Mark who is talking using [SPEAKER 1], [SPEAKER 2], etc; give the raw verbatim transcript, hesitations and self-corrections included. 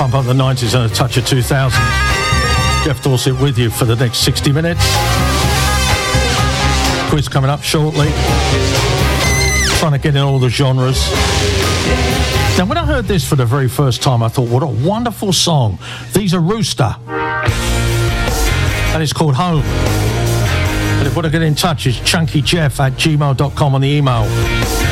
[SPEAKER 1] Pump Up the nineties and a touch of two thousand. Jeff Dorset with you for the next sixty minutes. Quiz coming up shortly. Trying to get in all the genres. Now, when I heard this for the very first time, I thought, what a wonderful song. These are Rooster. And it's called Home. And if you want to get in touch, it's chunkyjeff at gmail dot com on the email.